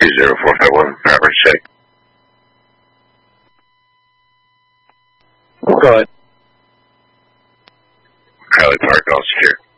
20451, average check. Go ahead. Highly Park, all secure.